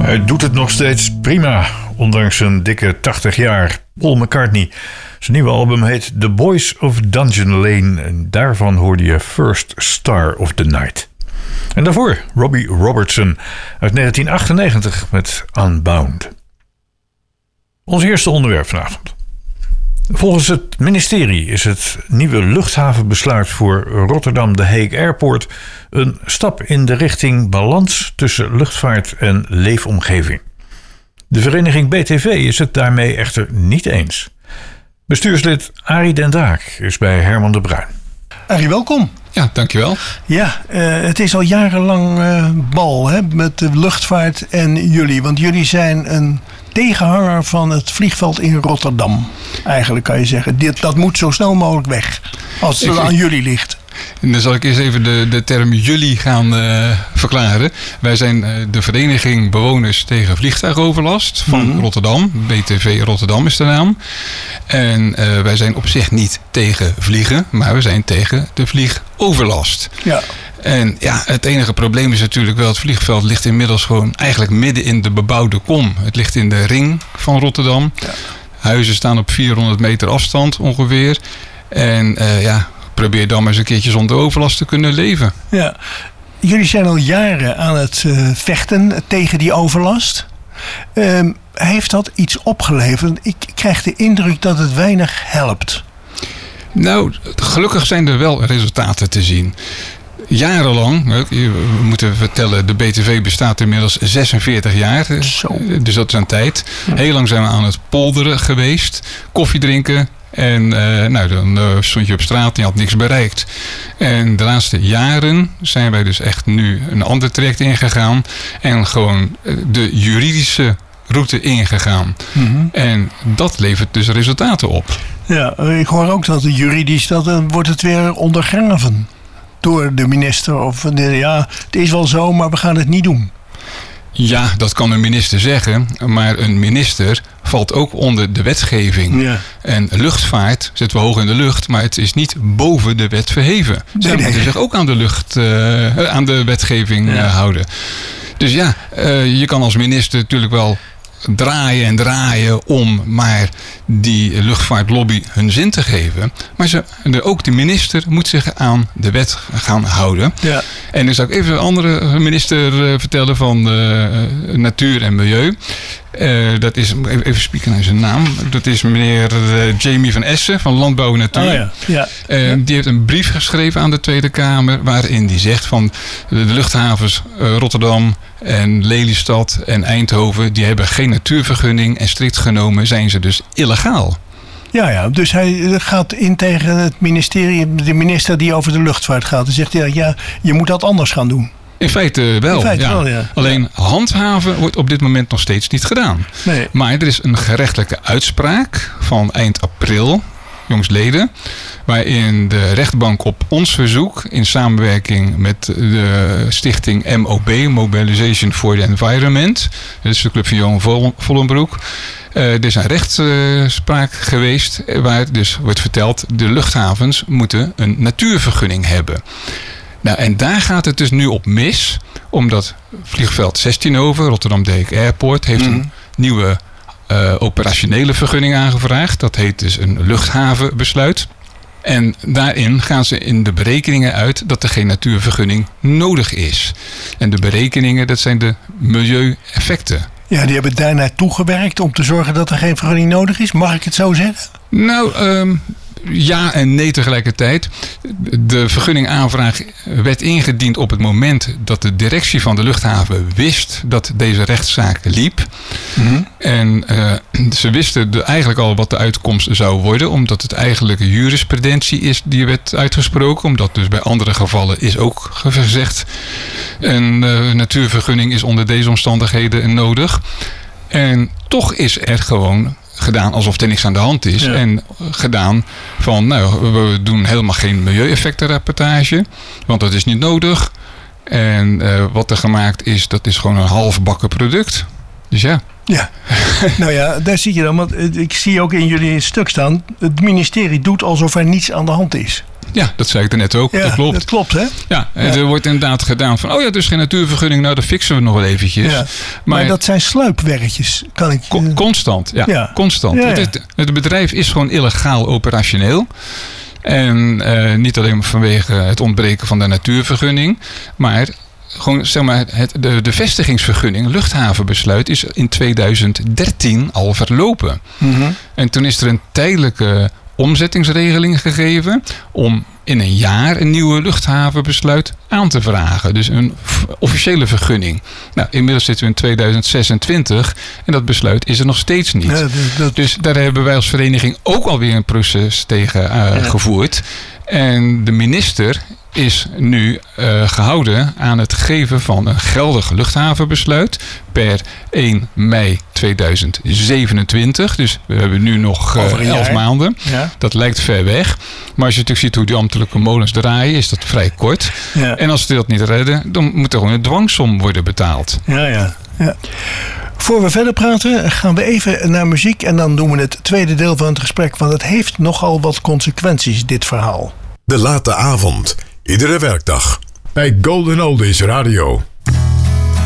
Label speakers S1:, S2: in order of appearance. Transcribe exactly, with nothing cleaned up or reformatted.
S1: Hij doet het nog steeds prima, ondanks zijn dikke tachtig jaar. Paul McCartney. Zijn nieuwe album heet The Boys of Dungeon Lane en daarvan hoorde je First Star of the Night. En daarvoor Robbie Robertson uit negentien achtennegentig met Unbound. Ons eerste onderwerp vanavond. Volgens het ministerie is het nieuwe luchthavenbesluit voor Rotterdam De Hague Airport een stap in de richting balans tussen luchtvaart en leefomgeving. De vereniging B T V is het daarmee echter niet eens. Bestuurslid Arie Den Daak is bij Herman de Bruin.
S2: Arie, welkom.
S3: Ja, dankjewel.
S2: Ja, uh, het is al jarenlang uh, bal hè, met de luchtvaart en jullie. Want jullie zijn een tegenhanger van het vliegveld in Rotterdam. Eigenlijk kan je zeggen, dit, dat moet zo snel mogelijk weg. Als het ik, aan jullie ligt.
S3: En dan zal ik eerst even de, de term jullie gaan uh, verklaren. Wij zijn uh, de vereniging Bewoners tegen Vliegtuigoverlast van mm-hmm. Rotterdam. B T V Rotterdam is de naam. En uh, wij zijn op zich niet tegen vliegen, maar we zijn tegen de vliegoverlast. Ja. En ja, het enige probleem is natuurlijk wel, het vliegveld ligt inmiddels gewoon eigenlijk midden in de bebouwde kom. Het ligt in de ring van Rotterdam. Ja. Huizen staan op vierhonderd meter afstand ongeveer. En uh, ja, probeer dan maar eens een keertje zonder overlast te kunnen leven.
S2: Ja, jullie zijn al jaren aan het uh, vechten tegen die overlast. Um, heeft dat iets opgeleverd? Ik krijg de indruk dat het weinig helpt.
S3: Nou, gelukkig zijn er wel resultaten te zien. Jarenlang, we moeten vertellen, de B T V bestaat inmiddels zesenveertig jaar. Zo. Dus dat is een tijd. Heel lang zijn we aan het polderen geweest. Koffie drinken. En uh, nou, dan uh, stond je op straat en je had niks bereikt. En de laatste jaren zijn wij dus echt nu een ander traject ingegaan. En gewoon de juridische route ingegaan. Mm-hmm. En dat levert dus resultaten op.
S2: Ja, ik hoor ook dat juridisch, dat, dan wordt het weer ondergraven. Door de minister of de, ja, het is wel zo, maar we gaan het niet doen.
S3: Ja, dat kan een minister zeggen, maar een minister valt ook onder de wetgeving. Ja. En luchtvaart zitten we hoog in de lucht, maar het is niet boven de wet verheven. Zij nee, moeten nee. zich ook aan de, lucht, uh, aan de wetgeving ja. uh, houden. Dus ja, uh, je kan als minister natuurlijk wel draaien en draaien om maar die luchtvaartlobby hun zin te geven. Maar ze, ook de minister moet zich aan de wet gaan houden. Ja. En dan zou ik even een andere minister uh, vertellen van uh, Natuur en Milieu. Uh, dat is, even spieken naar zijn naam. Dat is meneer uh, Jamie van Essen van Landbouw en Natuur. Oh ja. Ja. Uh, ja. Die heeft een brief geschreven aan de Tweede Kamer waarin die zegt van de luchthavens uh, Rotterdam en Lelystad en Eindhoven, die hebben geen natuurvergunning en strikt genomen zijn ze dus illegaal.
S2: Ja, ja, dus hij gaat in tegen het ministerie, de minister die over de luchtvaart gaat. En zegt ja, ja, je moet dat anders gaan doen.
S3: In feite wel, In feite ja. wel ja. Alleen ja. handhaven wordt op dit moment nog steeds niet gedaan. Nee. Maar er is een gerechtelijke uitspraak van eind april, jongstleden, waarin de rechtbank op ons verzoek in samenwerking met de stichting M O B, Mobilization for the Environment, dat is de club van Johan Vollenbroek. Uh, er is een rechtspraak uh, geweest waar dus wordt verteld, de luchthavens moeten een natuurvergunning hebben. Nou, en daar gaat het dus nu op mis, omdat vliegveld Zestienhoven, Rotterdam De Hague Airport, heeft mm. een nieuwe uh, operationele vergunning aangevraagd. Dat heet dus een luchthavenbesluit. En daarin gaan ze in de berekeningen uit dat er geen natuurvergunning nodig is. En de berekeningen, dat zijn de milieueffecten.
S2: Ja, die hebben daar naartoe gewerkt om te zorgen dat er geen vergunning nodig is. Mag ik het zo zeggen?
S3: Nou, um, ja en nee tegelijkertijd. De vergunningaanvraag werd ingediend op het moment dat de directie van de luchthaven wist dat deze rechtszaak liep. Mm-hmm. En uh, ze wisten de, eigenlijk al wat de uitkomst zou worden, omdat het eigenlijk jurisprudentie is die werd uitgesproken. Omdat dus bij andere gevallen is ook gezegd, een uh, natuurvergunning is onder deze omstandigheden nodig. En toch is er gewoon gedaan alsof er niks aan de hand is. Ja. En gedaan van, nou, we doen helemaal geen milieueffectenrapportage, want dat is niet nodig. En uh, wat er gemaakt is, dat is gewoon een halfbakken product. Dus ja.
S2: Ja, nou ja, daar zie je dan. Want ik zie ook in jullie stuk staan, het ministerie doet alsof er niets aan de hand is.
S3: Ja, dat zei ik er net ook.
S2: Ja,
S3: dat klopt.
S2: Dat klopt, hè?
S3: Ja, en
S2: Ja.
S3: er wordt inderdaad gedaan van... oh ja, dus geen natuurvergunning, nou dat fixen we nog wel eventjes.
S2: Ja. Maar, maar dat zijn sluipwerkjes, kan ik...
S3: Con- constant, ja. ja. Constant.
S2: Ja, ja.
S3: Het, is, het bedrijf is gewoon illegaal operationeel. En uh, niet alleen vanwege het ontbreken van de natuurvergunning... maar... Gewoon, zeg maar, het, de, de vestigingsvergunning, luchthavenbesluit, is in tweeduizend dertien al verlopen.
S2: Mm-hmm.
S3: En toen is er een tijdelijke omzettingsregeling gegeven om in een jaar een nieuwe luchthavenbesluit aan te vragen. Dus een f- officiële vergunning. Nou, inmiddels zitten we in tweeduizend zesentwintig en dat besluit is er nog steeds niet.
S2: Ja, dat, dat...
S3: Dus daar hebben wij als vereniging ook alweer een proces tegen uh, ja. gevoerd. En de minister is nu uh, gehouden aan het geven van een geldig luchthavenbesluit per één mei tweeduizend zevenentwintig. Dus we hebben nu nog uh, elf maanden. Ja. Dat lijkt ver weg. Maar als je natuurlijk ziet hoe die ambtelijke molens draaien, is dat vrij kort. Ja. En als ze dat niet redden, dan moet er gewoon een dwangsom worden betaald.
S2: Ja, ja. ja. Voor we verder praten, gaan we even naar muziek en dan doen we het tweede deel van het gesprek. Want het heeft nogal wat consequenties, dit verhaal.
S4: De late avond. Iedere werkdag. Bij Golden Oldies Radio.